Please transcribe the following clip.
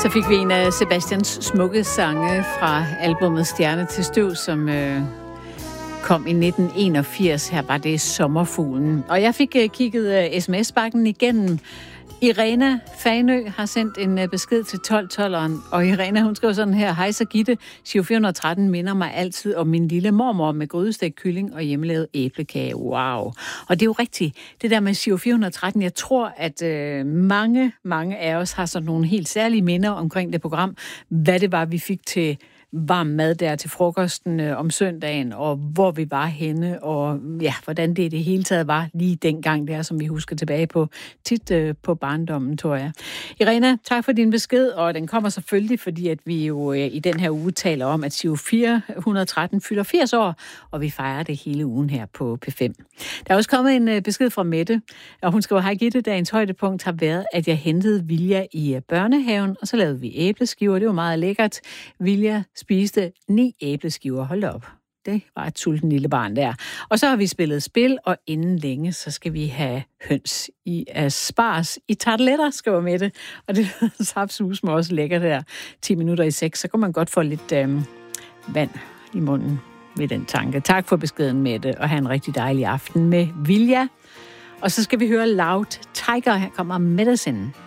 Så fik vi en af Sebastians smukke sange fra albumet Stjerne til Støv, som kom i 1981. Her var det Sommerfuglen. Og jeg fik kigget sms-bakken igennem. Irena Fanø har sendt en besked til 1212'eren, og Irena, hun skriver sådan her: Hej så Gitte, Giro 413 minder mig altid om min lille mormor med grydestegt kylling og hjemmelavet æblekage. Wow. Og det er jo rigtigt, det der med Giro 413, jeg tror, at mange af os har sådan nogle helt særlige minder omkring det program, hvad det var, vi fik til varm mad der til frokosten om søndagen, og hvor vi var henne, og ja, hvordan det i det hele taget var lige dengang der, som vi husker tilbage på, tit på barndommen, tror jeg. Irena, tak for din besked, og den kommer selvfølgelig, fordi at vi jo i den her uge taler om, at Giro 413 fylder 80 år, og vi fejrer det hele ugen her på P5. Der er også kommet en besked fra Mette, og hun skriver: Hej Gitte, dagens højdepunkt har været, at jeg hentede Vilja i børnehaven, og så lavede vi æbleskiver. Det var meget lækkert. Vilja spiste 9 æbleskiver. Hold op. Det var et sulten lille barn der. Og så har vi spillet spil, og inden længe, så skal vi have høns i asparges i tarteletter, skriver Mette. Og det er sapsus med også lækkert der. 10 minutter i 6, så kan man godt få lidt vand i munden med den tanke. Tak for beskeden, Mette, og have en rigtig dejlig aften med Vilja. Og så skal vi høre Loud Tiger. Her kommer Medicine.